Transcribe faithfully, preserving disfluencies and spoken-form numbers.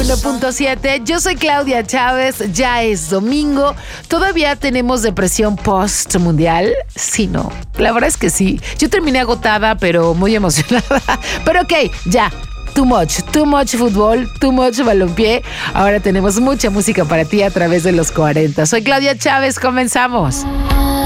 uno punto siete. Yo soy Claudia Chávez. Ya es domingo. ¿Todavía tenemos depresión post-mundial? Sí, no. La verdad es que sí. Yo terminé agotada, pero muy emocionada. Pero ok, ya. Too much, too much fútbol, too much balompié. Ahora tenemos mucha música para ti a través de los cuarenta. Soy Claudia Chávez. Comenzamos.